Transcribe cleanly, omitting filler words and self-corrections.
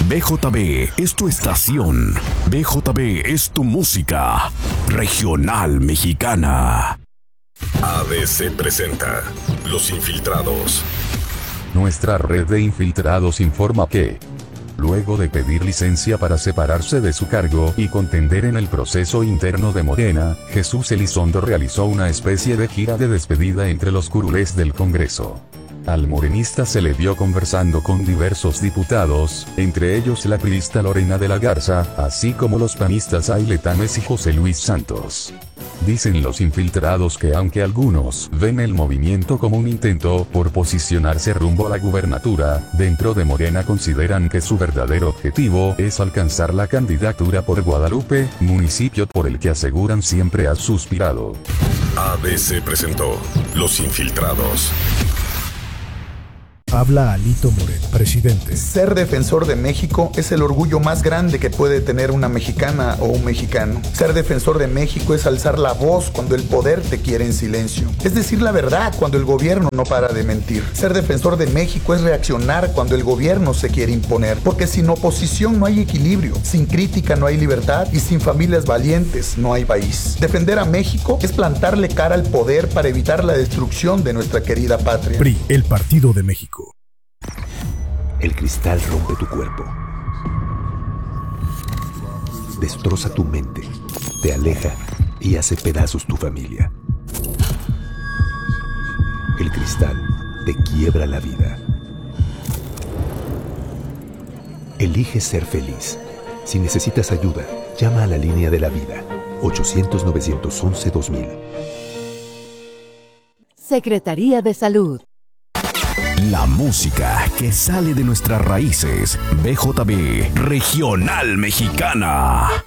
BJB es tu estación. BJB es tu música. Regional Mexicana. ABC presenta Los Infiltrados. Nuestra red de infiltrados informa que, luego de pedir licencia para separarse de su cargo y contender en el proceso interno de Morena, Jesús Elizondo realizó una especie de gira de despedida entre los curules del Congreso. Al morenista se le vio conversando con diversos diputados, entre ellos la priista Lorena de la Garza, así como los panistas Aile Tames y José Luis Santos. Dicen los infiltrados que aunque algunos ven el movimiento como un intento por posicionarse rumbo a la gubernatura, dentro de Morena consideran que su verdadero objetivo es alcanzar la candidatura por Guadalupe, municipio por el que aseguran siempre ha suspirado. ABC presentó Los Infiltrados. Habla Alito Moreno, presidente. Ser defensor de México es el orgullo más grande que puede tener una mexicana o un mexicano. Ser defensor de México es alzar la voz cuando el poder te quiere en silencio. Es decir la verdad cuando el gobierno no para de mentir. Ser defensor de México es reaccionar cuando el gobierno se quiere imponer. Porque sin oposición no hay equilibrio, sin crítica no hay libertad y sin familias valientes no hay país. Defender a México es plantarle cara al poder para evitar la destrucción de nuestra querida patria. PRI, el Partido de México. El cristal rompe tu cuerpo, destroza tu mente, te aleja y hace pedazos tu familia. El cristal te quiebra la vida. Elige ser feliz. Si necesitas ayuda, llama a la línea de la vida, 800-911-2000. Secretaría de Salud. La música que sale de nuestras raíces. BJB Regional Mexicana.